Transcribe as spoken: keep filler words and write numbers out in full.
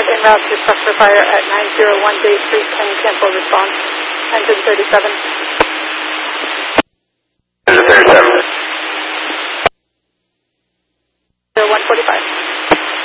unit en route to structure fire at nine oh one Day Street. Can you cancel response? Engine thirty-seven.